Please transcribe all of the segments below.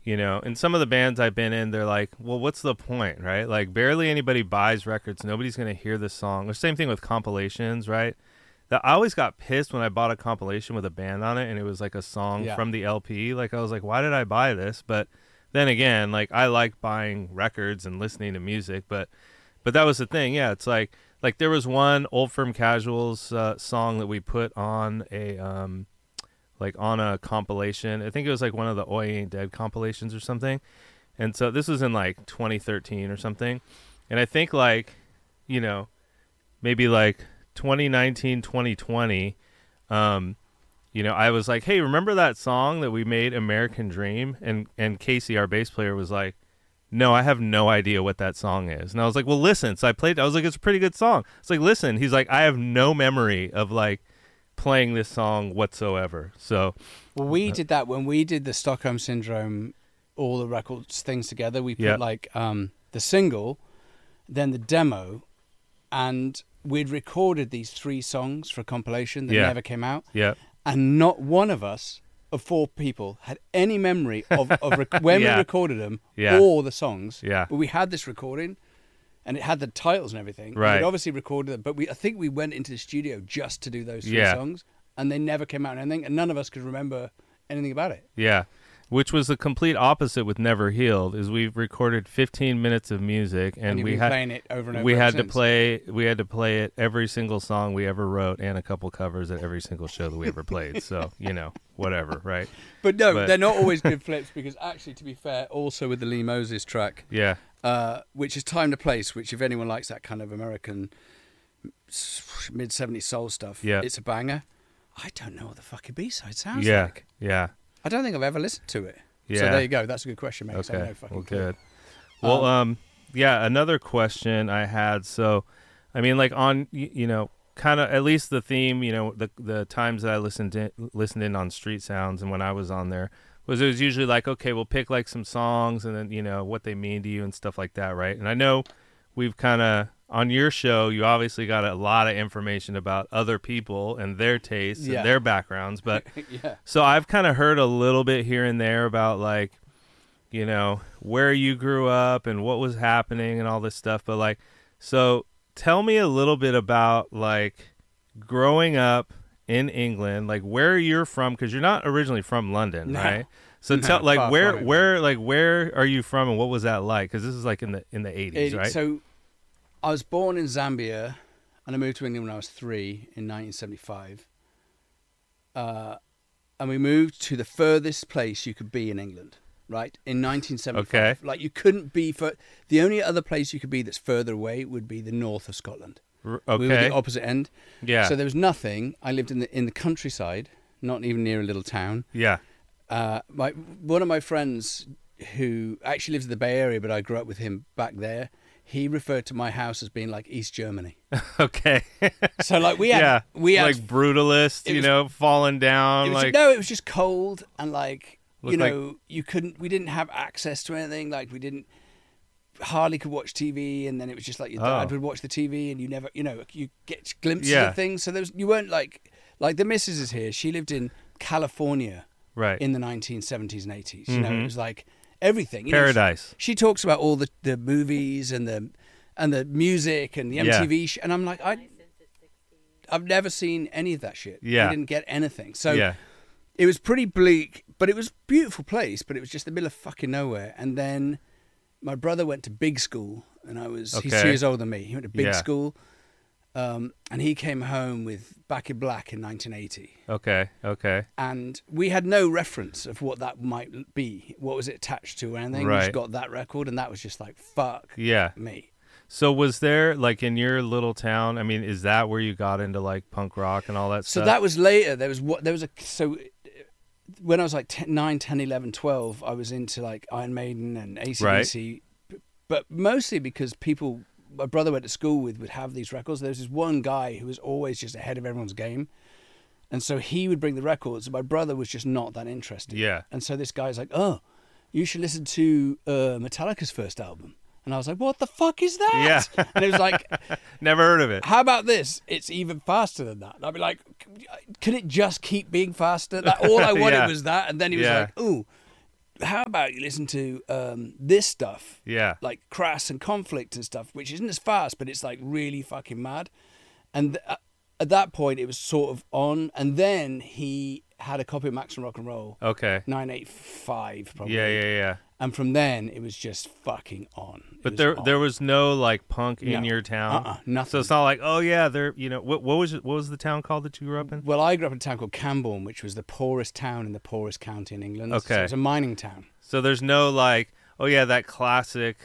and some of the bands I've been in, they're like, well, what's the point, right? Like, barely anybody buys records. Nobody's going to hear this song. The same thing with compilations, right? That I always got pissed when I bought a compilation with a band on it and it was like a song from the LP. Like, I was like, why did I buy this? But then again, like, I like buying records and listening to music, but that was the thing. Yeah, it's like there was one Old Firm Casuals song that we put on on a compilation. I think it was like one of the Oi Ain't Dead compilations or something. And so this was in like 2013 or something. And I think maybe like 2019, 2020, I was like, hey, remember that song that we made, American Dream? And Casey, our bass player, was like, no, I have no idea what that song is. And I was like, well, listen. So I was like, it's a pretty good song. It's like, listen. He's like, I have no memory of like playing this song whatsoever. So we did that when we did the Stockholm Syndrome, all the records things together. We put the single, then the demo, and we'd recorded these 3 songs for a compilation that never came out. Yeah. And not one of us, of 4 people, had any memory of when we recorded them or the songs. Yeah. But we had this recording, and it had the titles and everything. Right. We'd obviously recorded them, but I think we went into the studio just to do those 3 songs, and they never came out in anything, and none of us could remember anything about it. Yeah. Which was the complete opposite with Never Healed, is we recorded 15 minutes of music and we had playing it over and over. We had to play it every single song we ever wrote and a couple covers at every single show that we ever played. So, whatever, right? But they're not always good flips, because actually, to be fair, also with the Lee Moses track, which is Time to Place, which if anyone likes that kind of American mid-70s soul stuff, it's a banger. I don't know what the fucking B-side sounds like. Yeah. I don't think I've ever listened to it. Yeah. So there you go. That's a good question, mate. Okay. No fucking clue. Good. Well, another question I had. So, I mean, like on, kind of at least the theme, the times that I listened in on Street Sounds and when I was on there, it was usually like, okay, we'll pick like some songs and then, what they mean to you and stuff like that, right? And I know we've kind of, on your show, you obviously got a lot of information about other people and their tastes and their backgrounds. But so I've kind of heard a little bit here and there about like, where you grew up and what was happening and all this stuff. But like, so tell me a little bit about like growing up in England, like where you're from, because you're not originally from London, right? So tell like where are you from and what was that like? Because this is like in the 80s, right? So I was born in Zambia, and I moved to England when I was 3 in 1975. And we moved to the furthest place you could be in England, right? In 1975. Okay. Like you couldn't be the only other place you could be that's further away would be the north of Scotland. Okay. We were the opposite end. Yeah. So there was nothing. I lived in the countryside, not even near a little town. Yeah. One of my friends who actually lives in the Bay Area, but I grew up with him back there. He referred to my house as being like East Germany. Okay. So like we had like brutalist, falling down. It was just cold and like we didn't have access to anything. Like we didn't hardly could watch TV, and then it was just like your dad would watch the TV, and you never, you get glimpses of things. So you weren't like the missus is here. She lived in California, right, in the 1970s and 80s. It was like everything. Paradise. She talks about all the movies and the music and the MTV, and I'm like, I've never seen any of that shit. Yeah, I didn't get anything. So it was pretty bleak, but it was a beautiful place. But it was just the middle of fucking nowhere. And then my brother went to big school, and he's 2 years older than me. He went to big school, and he came home with Back in Black in 1980. Okay. And we had no reference of what that might be. What was it attached to or anything? Right. We just got that record, and that was just like, fuck me. So was there, like, in your little town, I mean, is that where you got into, like, punk rock and all that stuff? So that was later. So when I was like 9, 10, 11, 12, I was into, like, Iron Maiden and AC/DC. Right. But mostly because my brother went to school with would have these records. There was this one guy who was always just ahead of everyone's game. And so he would bring the records, and my brother was just not that interested. Yeah. And so this guy's like, oh, you should listen to Metallica's first album. And I was like, what the fuck is that? Yeah. And it was like... Never heard of it. How about this? It's even faster than that. And I'd be like, can it just keep being faster? All I wanted was that. And then he was like, ooh, how about you listen to this stuff, Yeah. like Crass and Conflict and stuff, which isn't as fast, but it's like really fucking mad. And at that point, it was sort of on. And then he had a copy of Maximum Rock and Roll, Okay. 985 probably. Yeah. And from then, it was just fucking on. But there was no like punk in your town. Nothing. So it's not like, oh yeah, there. You know, what was the town called that you grew up in? Well, I grew up in a town called Camborne, which was the poorest town in the poorest county in England. Okay. So it was a mining town. So there's no like, oh yeah, that classic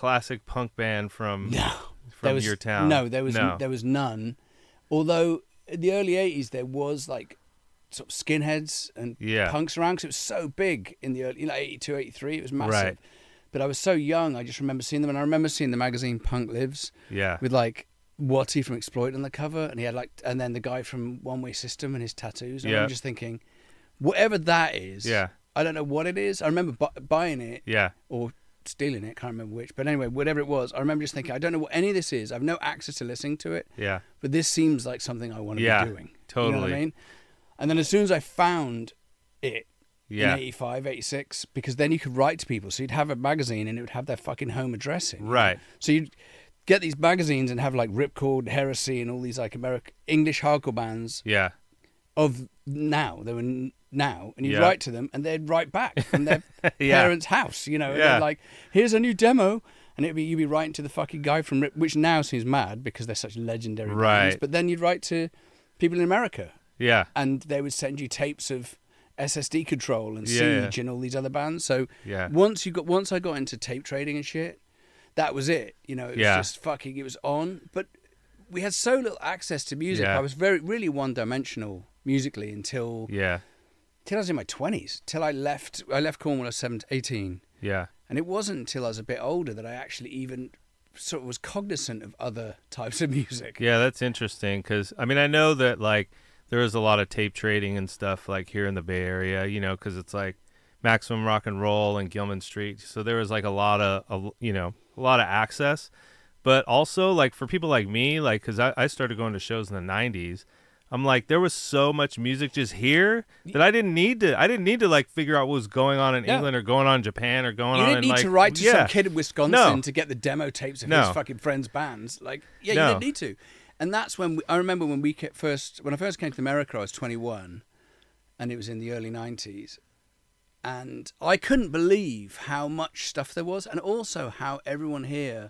punk band from your town. No, there was none. Although in the early 80s there was like sort of skinheads and punks around, because it was so big in the early, 82, 83, it was massive. Right. But I was so young, I just remember seeing them, and I remember seeing the magazine Punk Lives. Yeah. With like Watty from Exploit on the cover, and he had and then the guy from One Way System and his tattoos. And I'm just thinking, whatever that is, I don't know what it is. I remember buying it. Yeah. Or stealing it, can't remember which. But anyway, whatever it was, I remember just thinking, I don't know what any of this is. I have no access to listening to it. Yeah. But this seems like something I want to be doing. Totally. You know what I mean? And then as soon as I found it in 85, 86, because then you could write to people. So you'd have a magazine and it would have their fucking home address in. Right. So you'd get these magazines and have like Ripcord, Heresy, and all these like English hardcore bands. Yeah. Of now. They were now. And you'd write to them and they'd write back from their parents' house. You know, and they'd like, here's a new demo. And you'd be writing to the fucking guy from Rip, which now seems mad because they're such legendary bands. But then you'd write to people in America. Yeah. And they would send you tapes of SSD Control and Siege and all these other bands. So once I got into tape trading and shit, that was it. You know, it was just fucking, it was on. But we had so little access to music. I was really one-dimensional musically until I was in my 20s. Till I left Cornwall at 18. Yeah. And it wasn't until I was a bit older that I actually even sort of was cognizant of other types of music. Yeah, that's interesting because, I mean, I know that like there was a lot of tape trading and stuff like here in the Bay Area, you know, because it's like Maximum Rock and Roll and Gilman Street. So there was like a lot of access. But also like for people like me, like because I started going to shows in the 90s. I'm like, there was so much music just here that I didn't need to like figure out what was going on in England or going on in Japan or going on in like... You didn't need to write to some kid in Wisconsin to get the demo tapes of his fucking friends' bands. Like, you didn't need to. And that's when I remember when I first came to America, I was 21 and it was in the early 90s. And I couldn't believe how much stuff there was and also how everyone here...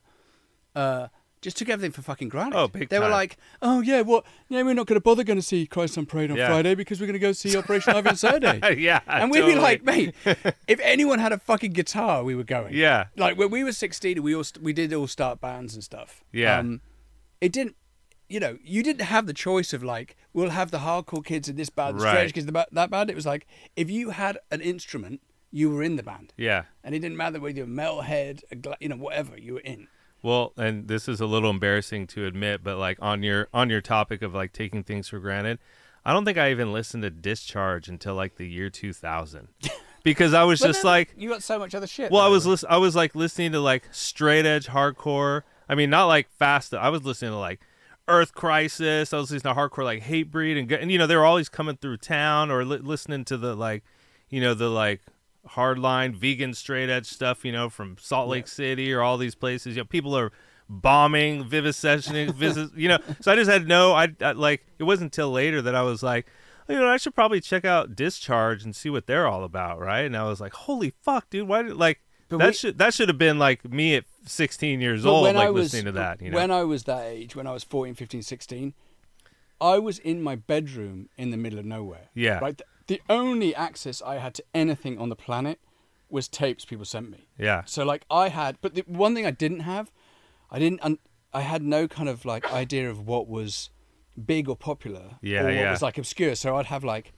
just took everything for fucking granted. Oh, big time. They were like, oh, yeah, what? Yeah, we're not going to bother going to see Christ on Parade on Friday because we're going to go see Operation Ivy on Saturday. Yeah, and we'd be like, mate, if anyone had a fucking guitar, we were going. Yeah. Like, when we were 16, we did all start bands and stuff. Yeah. It didn't, you didn't have the choice of like, we'll have the hardcore kids in this band, the Stretch Kids, that band. It was like, if you had an instrument, you were in the band. Yeah. And it didn't matter whether you were Metalhead, whatever, you were in. Well, and this is a little embarrassing to admit, but like on your topic of like taking things for granted, I don't think I even listened to Discharge until like the year 2000, because I was just like, you got so much other shit. Well, I was like listening to like straight edge hardcore. I mean, not like fast. I was listening to like Earth Crisis. I was listening to hardcore like Hatebreed and they were always coming through town or listening to the like, the like hardline vegan straight edge stuff, from Salt Lake City or all these places. People are bombing, vivisectioning, So I just had I like, it wasn't until later that I was like, I should probably check out Discharge and see what they're all about, right? And I was like, holy fuck, dude, why did like that should have been like me at 16 years old, like listening to that. When I was that age, when I was 14, 15, 16, I was in my bedroom in the middle of nowhere. Yeah. Right. The only access I had to anything on the planet was tapes people sent me. Yeah. So like but the one thing I didn't have, I had no kind of like idea of what was big or popular. Yeah. Or what was like obscure. So I'd have like,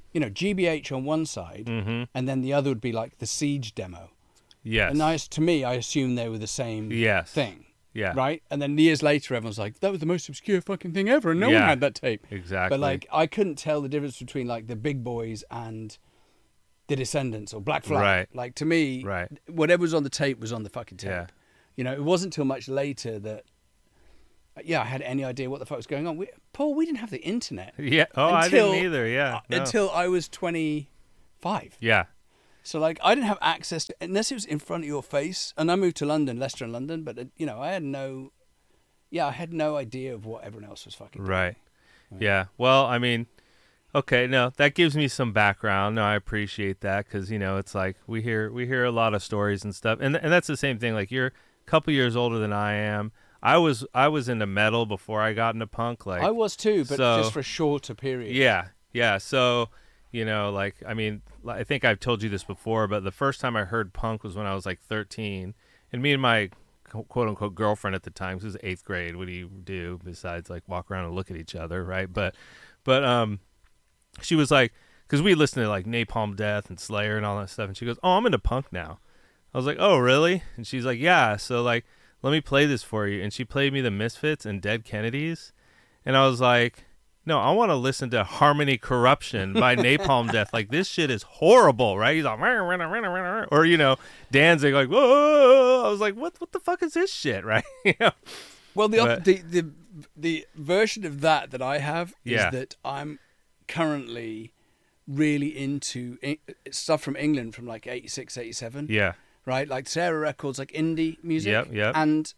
GBH on one side, and then the other would be like the Siege demo. Yes. And to me, I assumed they were the same thing. Yeah. Right? And then years later, everyone's like, that was the most obscure fucking thing ever, and no one had that tape. Exactly. But like, I couldn't tell the difference between like the Big Boys and the Descendants or Black Flag. Right. Like, to me, whatever was on the tape was on the fucking tape. Yeah. It wasn't until much later that, I had any idea what the fuck was going on. Paul, we didn't have the internet. Yeah. Oh, I didn't either. Yeah. Until I was 25. Yeah. So like I didn't have access to, unless it was in front of your face. And I moved to London, Leicester and London, but I had no idea of what everyone else was fucking doing. Right. Yeah. Well, I mean, okay, no, that gives me some background. No, I appreciate that because it's like we hear a lot of stories and stuff, and that's the same thing. Like you're a couple years older than I am. I was into metal before I got into punk. Like I was too, but just for a shorter period. Yeah, yeah. So like I mean, I think I've told you this before, but the first time I heard punk was when I was like 13, and me and my quote unquote girlfriend at the time, this was 8th grade. What do you do besides like walk around and look at each other, right? But she was like, because we listened to like Napalm Death and Slayer and all that stuff, and she goes, "Oh, I'm into punk now." I was like, "Oh, really?" And she's like, "Yeah." So like, let me play this for you. And she played me the Misfits and Dead Kennedys, and I was like, no, I want to listen to Harmony Corruption by Napalm Death. Like, this shit is horrible, right? He's like, or Danzig, like, whoa. I was like, what the fuck is this shit, right? Well, the version of that I have is that I'm currently really into stuff from England from like 86, 87. Yeah. Right? Like Sarah Records, like indie music. Yep. And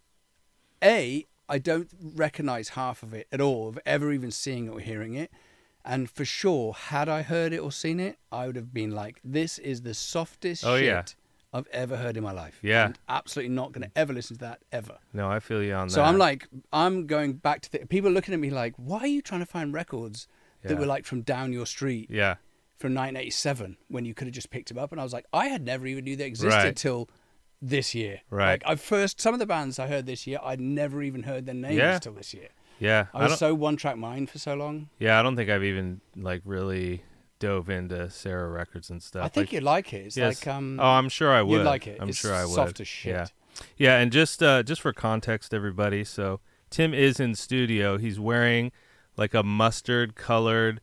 I don't recognize half of it at all, of ever even seeing it or hearing it. And for sure, had I heard it or seen it, I would have been like, this is the softest shit I've ever heard in my life. Yeah. I'm absolutely not going to ever listen to that, ever. No, I feel you on that. So I'm like, I'm going back to people looking at me like, why are you trying to find records that were like from down your street from 1987 when you could have just picked them up? And I was like, I had never even knew they existed till this year. Right. Like some of the bands I heard this year, I'd never even heard their names till this year. Yeah. I was so one-track mind for so long. Yeah, I don't think I've even like really dove into Sarah Records and stuff. I think you'd like it. It's like I'm sure I would. You'd like it. I'm it's sure I would. Soft as shit. Yeah, and just for context, everybody. So Tim is in studio. He's wearing like a mustard colored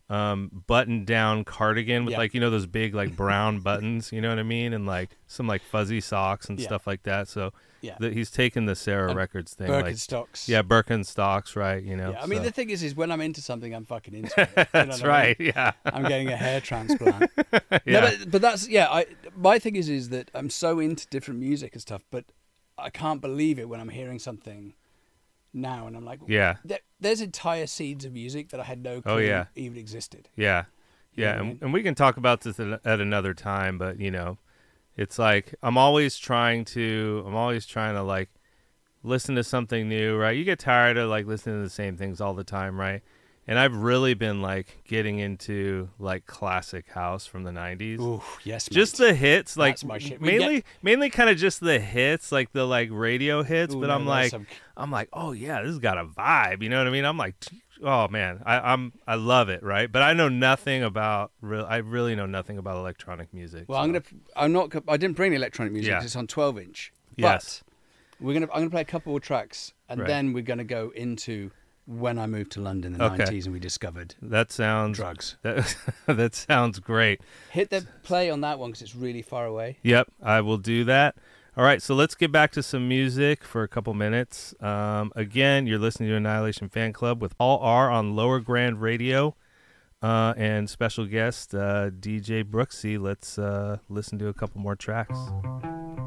button-down cardigan with like those big like brown buttons. You know what I mean? And like some like fuzzy socks and stuff like that. So he's taken the Sarah Records thing. Birkenstocks. Like, Birkenstocks, right? Yeah, I mean the thing is when I'm into something, I'm fucking into it. That's right. I mean? Yeah. I'm getting a hair transplant. No, but that's my thing is that I'm so into different music and stuff, but I can't believe it when I'm hearing something now and I'm like, there's entire seeds of music that I had no clue even existed. Yeah. And we can talk about this at another time, but it's like I'm always trying to like listen to something new, right? You get tired of like listening to the same things all the time, right? And I've really been like getting into like classic house from the 90s. Ooh, yes, mate. Just the hits, like that's my shit. mainly kind of just the hits, like the like radio hits. Ooh, but I'm like, oh yeah, this has got a vibe. You know what I mean? I'm like, oh man, I love it, right? But I know nothing about I really know nothing about electronic music. Well, so. I didn't bring electronic music because it's on 12-inch. Yes. But I'm gonna play a couple more tracks, and then we're gonna go into when I moved to London in the 90s and we discovered drugs. That sounds great. Hit the play on that one because it's really far away. Yep, I will do that. All right, so let's get back to some music for a couple minutes. Again, you're listening to Annihilation Fan Club with All R on Lower Grand Radio and special guest DJ Brooksy. Let's listen to a couple more tracks.